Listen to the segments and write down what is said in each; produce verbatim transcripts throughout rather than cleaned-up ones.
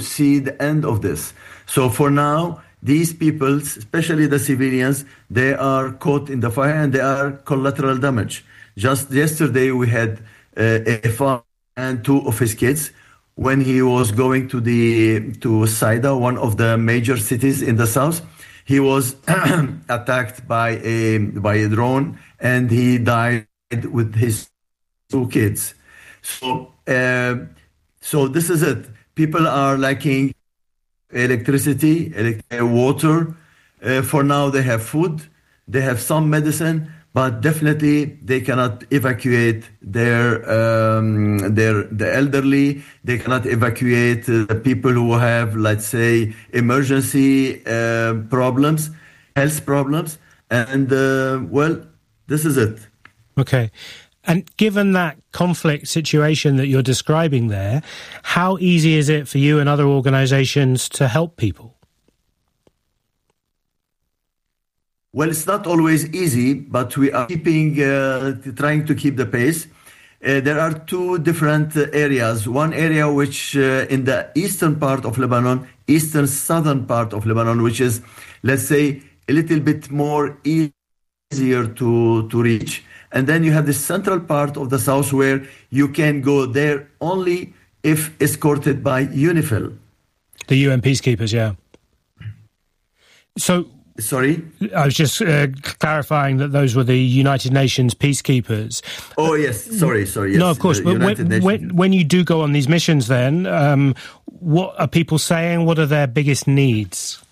see the end of this. So for now, these people, especially the civilians, they are caught in the fire and they are collateral damage. Just yesterday, we had uh, a father and two of his kids when he was going to the to Saida, one of the major cities in the south. He was attacked by a by a drone and he died with his two kids. So, uh, so this is it. People are lacking electricity, elect- water. Uh, for now, they have food, they have some medicine, but definitely they cannot evacuate their um, their the elderly. They cannot evacuate uh, the people who have, let's say, emergency uh, problems, health problems, and uh, well, this is it. Okay. And given that conflict situation that you're describing there, how easy is it for you and other organizations to help people? Well, it's not always easy, but we are keeping, uh, trying to keep the pace. Uh, there are two different uh, areas. One area which uh, in the eastern part of Lebanon, eastern southern part of Lebanon, which is, let's say, a little bit more easier to, to reach. And then you have the central part of the south where you can go there only if escorted by UNIFIL. The U N peacekeepers, yeah. So, sorry? I was just uh, clarifying that those were the United Nations peacekeepers. Oh, yes. Sorry, sorry. Yes. No, of course. But when, when, when you do go on these missions then, um, what are people saying? What are their biggest needs?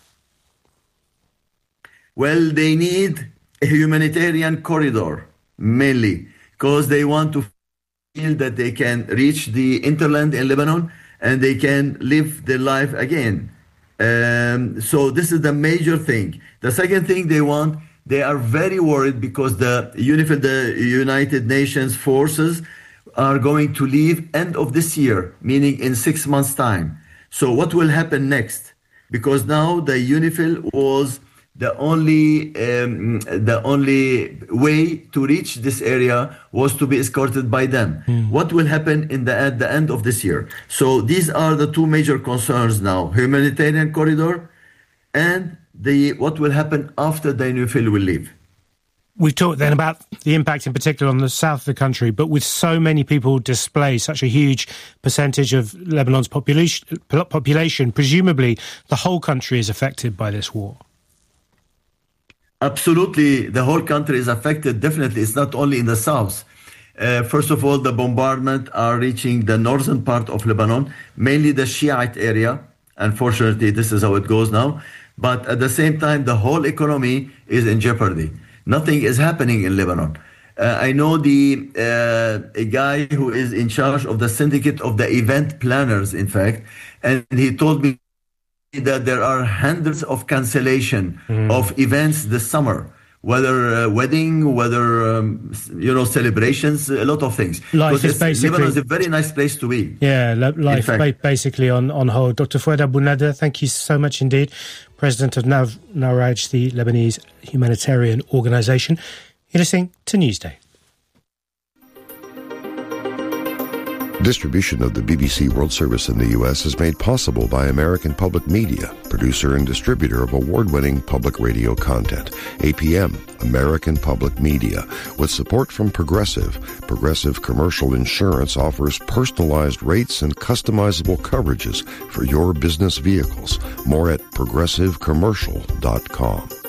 Well, they need a humanitarian corridor. Mainly because they want to feel that they can reach the hinterland in Lebanon and they can live their life again. Um, so this is the major thing. The second thing they want, they are very worried because the UNIFIL, the United Nations forces, are going to leave end of this year, meaning in six months' time. So what will happen next? Because now the UNIFIL was The only um, the only way to reach this area was to be escorted by them. Mm. What will happen in the at the end of this year? So these are the two major concerns now: humanitarian corridor, and the what will happen after the UNIFIL will leave. We've talked then about the impact in particular on the south of the country, but with so many people displaced, such a huge percentage of Lebanon's population, population, presumably the whole country is affected by this war. Absolutely, the whole country is affected. Definitely, it's not only in the south. Uh, first of all, the bombardment are reaching the northern part of Lebanon, mainly the Shiite area. Unfortunately, this is how it goes now. But at the same time, the whole economy is in jeopardy. Nothing is happening in Lebanon. Uh, I know the uh, a guy who is in charge of the syndicate of the event planners, in fact, and he told me that there are hundreds of cancellation mm. of events this summer, whether uh, wedding, whether um, you know celebrations, a lot of things. Life is basically Lebanon is a very nice place to be. Yeah, life basically on on hold. Doctor Fouad Abou-Nada, thank you so much indeed, President of Nav Nawraj, the Lebanese humanitarian organisation. You're listening to Newsday. Distribution of the B B C World Service in the U S is made possible by American Public Media, producer and distributor of award-winning public radio content. A P M, American Public Media. With support from Progressive, Progressive Commercial Insurance offers personalized rates and customizable coverages for your business vehicles. More at progressive commercial dot com.